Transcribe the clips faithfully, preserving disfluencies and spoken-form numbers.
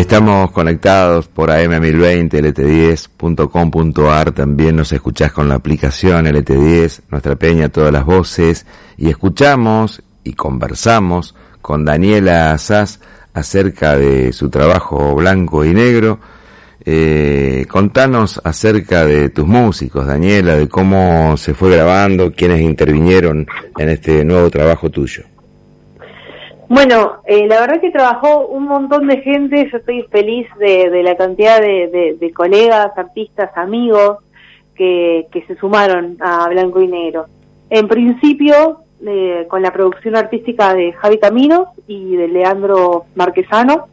Estamos conectados por A M mil veinte, L T diez punto com punto a r. También nos escuchás con la aplicación L T diez, Nuestra Peña, Todas las Voces. Y escuchamos y conversamos con Daniela Azaz acerca de su trabajo Blanco y Negro. Eh, contanos acerca de tus músicos, Daniela, de cómo se fue grabando, quiénes intervinieron en este nuevo trabajo tuyo. Bueno, eh, la verdad que trabajó un montón de gente. Yo estoy feliz de, de la cantidad de, de, de colegas, artistas, amigos que, que se sumaron a Blanco y Negro. En principio, eh, con la producción artística de Javi Caminos y de Leandro Marquesano.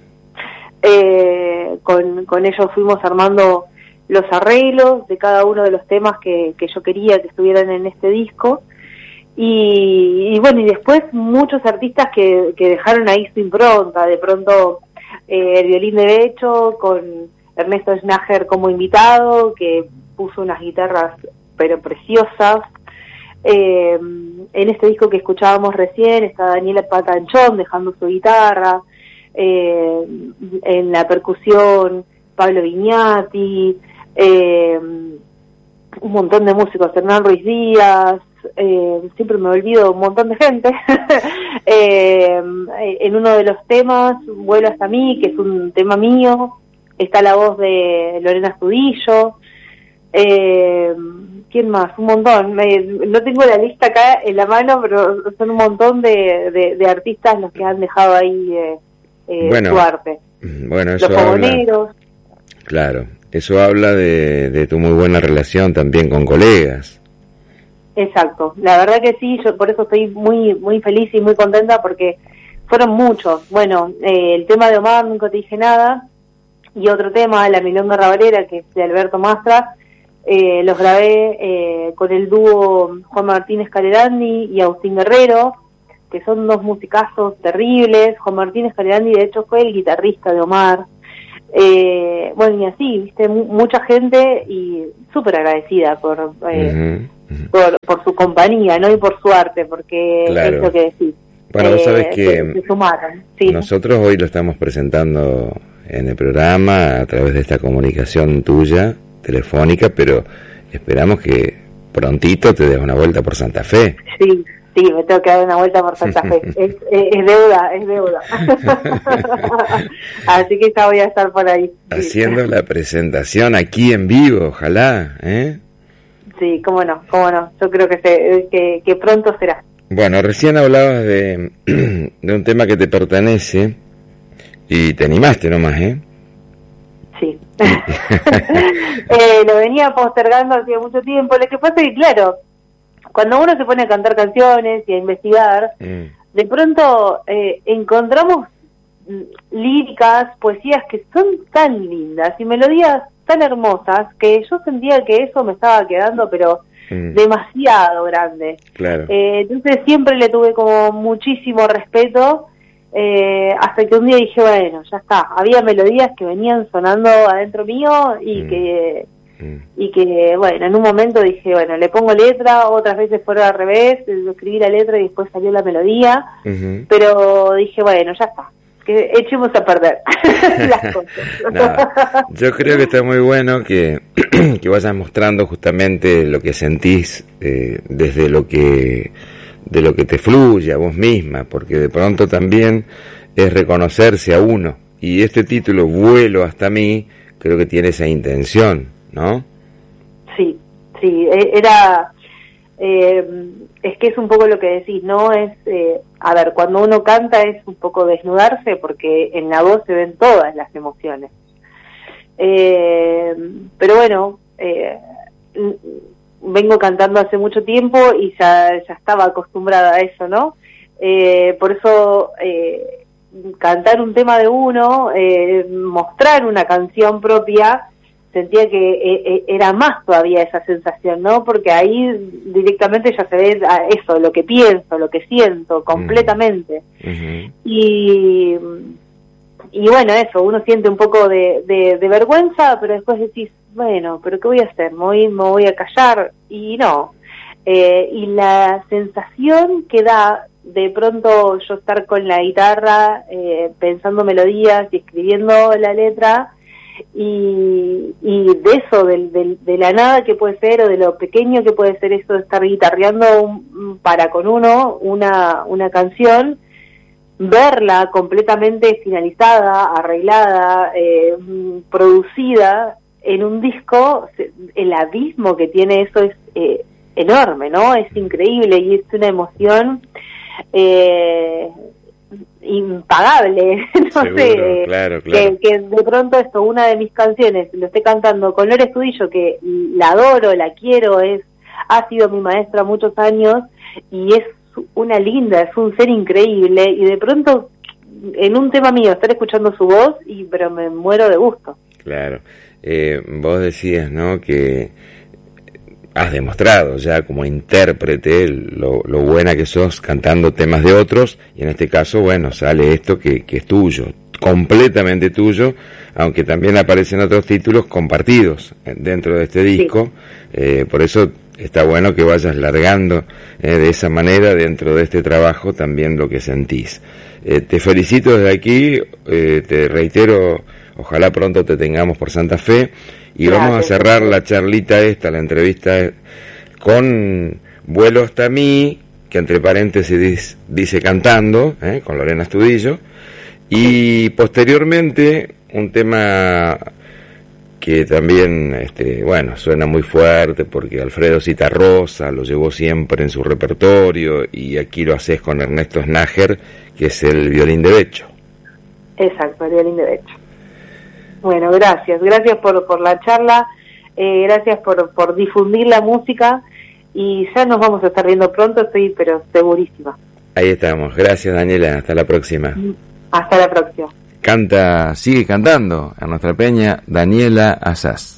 Eh, con, con ellos fuimos armando los arreglos de cada uno de los temas que, que yo quería que estuvieran en este disco. Y, y bueno, y después muchos artistas que, que dejaron ahí su impronta. De pronto eh, el violín de Becho con Ernesto Schnager como invitado, que puso unas guitarras pero preciosas. Eh, en este disco que escuchábamos recién está Daniela Patanchón dejando su guitarra. Eh, en la percusión Pablo Viñati, eh, un montón de músicos, Hernán Ruiz Díaz. Eh, siempre me olvido un montón de gente. eh, en uno de los temas, Vuelo hasta mí, que es un tema mío, está la voz de Lorena Astudillo. Eh, ¿quién más? Un montón. Me, no tengo la lista acá en la mano, pero son un montón de, de, de artistas los que han dejado ahí eh, eh, bueno, su arte. Bueno, eso los fogoneros. Claro, eso habla de, de tu muy buena relación también con colegas. Exacto, la verdad que sí, yo por eso estoy muy muy feliz y muy contenta porque fueron muchos. Bueno, eh, el tema de Omar, Nunca te dije nada, y otro tema, La Milonga Rabalera, que es de Alberto Mastra, eh, los grabé eh, con el dúo Juan Martínez Calerandi y Agustín Guerrero, que son dos musicazos terribles. Juan Martínez Calerandi de hecho fue el guitarrista de Omar. Eh, bueno, y así, viste, M- mucha gente y súper agradecida por... Eh, uh-huh. Por, por su compañía, ¿no? Y por su arte, porque claro. Es lo que decís. Bueno, vos sabés que se, se sumaron, ¿sí? Nosotros hoy lo estamos presentando en el programa a través de esta comunicación tuya, telefónica, pero esperamos que prontito te des una vuelta por Santa Fe. Sí, sí, me tengo que dar una vuelta por Santa Fe. es, es, es deuda, es deuda. Así que ya voy a estar por ahí. Haciendo la presentación aquí en vivo, ojalá, ¿eh? Sí, cómo no, cómo no. Yo creo que, se, que, que pronto será. Bueno, recién hablabas de, de un tema que te pertenece y te animaste nomás, ¿eh? Sí. eh, lo venía postergando hacía mucho tiempo. Lo que pasa es que, claro, cuando uno se pone a cantar canciones y a investigar, mm. de pronto eh, encontramos líricas, poesías que son tan lindas y melodías tan hermosas que yo sentía que eso me estaba quedando pero mm. demasiado grande. Claro. Eh, entonces siempre le tuve como muchísimo respeto eh, hasta que un día dije, bueno, ya está. Había melodías que venían sonando adentro mío y mm. que mm. y que, bueno, en un momento dije, bueno, le pongo letra, otras veces fueron al revés, escribí la letra y después salió la melodía, uh-huh. pero dije, bueno, ya está. Que echemos a perder las cosas. No, yo creo que está muy bueno que, que vayas mostrando justamente lo que sentís eh, desde lo que de lo que te fluye a vos misma, porque de pronto también es reconocerse a uno, y este título, Vuelo hasta mí, creo que tiene esa intención, ¿no? Sí, sí, era... Eh, es que es un poco lo que decís, ¿no? Es, eh, a ver, cuando uno canta es un poco desnudarse porque en la voz se ven todas las emociones. Eh, pero bueno, eh, vengo cantando hace mucho tiempo y ya, ya estaba acostumbrada a eso, ¿no? Eh, por eso eh, cantar un tema de uno, eh, mostrar una canción propia, sentía que eh, era más todavía esa sensación, ¿no? Porque ahí directamente ya se ve eso, lo que pienso, lo que siento, completamente. Uh-huh. Y, y bueno, eso, uno siente un poco de, de, de vergüenza, pero después decís, bueno, ¿pero qué voy a hacer? ¿Me voy, me voy a callar? Y no. Eh, y la sensación que da de pronto yo estar con la guitarra eh, pensando melodías y escribiendo la letra, y, y de eso, de, de, de la nada que puede ser, o de lo pequeño que puede ser eso de estar guitarreando un, para con uno una, una canción, verla completamente finalizada, arreglada, eh, producida en un disco, el abismo que tiene eso es eh, enorme, ¿no? Es increíble y es una emoción eh, impagable. No Seguro, sé, claro, claro. Que, que de pronto esto, una de mis canciones, lo esté cantando con Lore Estudillo, que la adoro, la quiero, es ha sido mi maestra muchos años y es una linda, es un ser increíble, y de pronto en un tema mío estar escuchando su voz, y pero me muero de gusto. Claro. Eh, vos decías, ¿no?, que has demostrado ya como intérprete lo, lo buena que sos cantando temas de otros, y en este caso, bueno, sale esto que, que es tuyo, completamente tuyo, aunque también aparecen otros títulos compartidos dentro de este disco. Sí. Eh, por eso está bueno que vayas largando eh, de esa manera dentro de este trabajo también lo que sentís. Eh, te felicito desde aquí, eh, te reitero, ojalá pronto te tengamos por Santa Fe, y Gracias. Vamos a cerrar la charlita esta, la entrevista, con Vuelo hasta mí, que entre paréntesis dice, dice cantando, eh, con Lorena Estudillo, y posteriormente un tema que también, este, bueno, suena muy fuerte porque Alfredo Citarrosa lo llevó siempre en su repertorio, y aquí lo haces con Ernesto Snager, que es el violín de Becho. Exacto, el violín de Becho. Bueno, gracias, gracias por, por la charla, eh, gracias por, por difundir la música, y ya nos vamos a estar viendo pronto, estoy pero segurísima. Ahí estamos, gracias Daniela, hasta la próxima. Hasta la próxima. Canta, sigue cantando en nuestra peña Daniela Asaz.